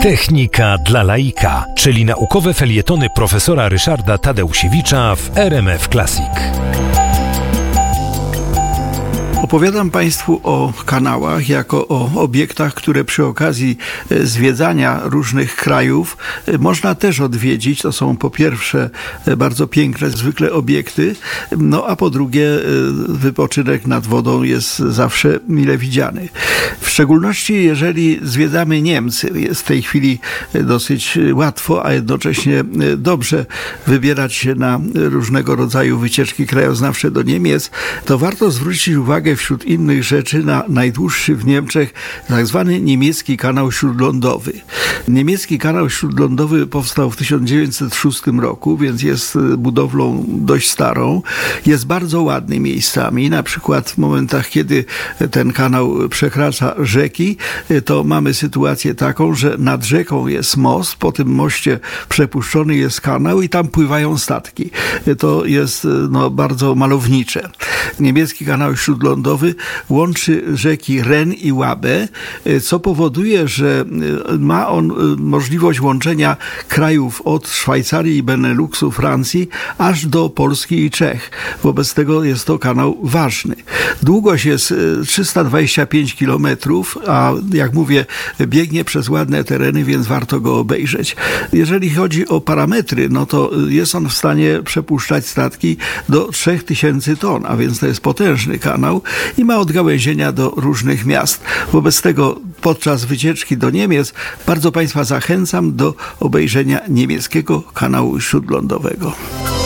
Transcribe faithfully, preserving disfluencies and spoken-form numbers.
Technika dla laika, czyli naukowe felietony profesora Ryszarda Tadeusiewicza w R M F Classic. Opowiadam Państwu o kanałach jako o obiektach, które przy okazji zwiedzania różnych krajów można też odwiedzić. To są po pierwsze bardzo piękne zwykle obiekty, no a po drugie wypoczynek nad wodą jest zawsze mile widziany. W szczególności jeżeli zwiedzamy Niemcy, jest w tej chwili dosyć łatwo, a jednocześnie dobrze wybierać się na różnego rodzaju wycieczki krajoznawcze do Niemiec, to warto zwrócić uwagę wśród innych rzeczy na najdłuższy w Niemczech tak zwany niemiecki kanał śródlądowy. Niemiecki kanał śródlądowy powstał w tysiąc dziewięćset szóstym roku, więc jest budowlą dość starą. Jest bardzo ładny miejscami. Na przykład w momentach, kiedy ten kanał przekracza rzeki, to mamy sytuację taką, że nad rzeką jest most, po tym moście przepuszczony jest kanał i tam pływają statki. To jest no, bardzo malownicze. Niemiecki kanał śródlądowy łączy rzeki Ren i Łabę, co powoduje, że ma on możliwość łączenia krajów od Szwajcarii i Beneluxu, Francji, aż do Polski i Czech. Wobec tego jest to kanał ważny. Długość jest trzysta dwadzieścia pięć kilometrów, a jak mówię, biegnie przez ładne tereny, więc warto go obejrzeć. Jeżeli chodzi o parametry, no to jest on w stanie przepuszczać statki do trzech tysięcy ton, a więc to jest potężny kanał i ma odgałęzienia do różnych miast. Wobec tego podczas wycieczki do Niemiec bardzo Państwa zachęcam do obejrzenia niemieckiego kanału śródlądowego.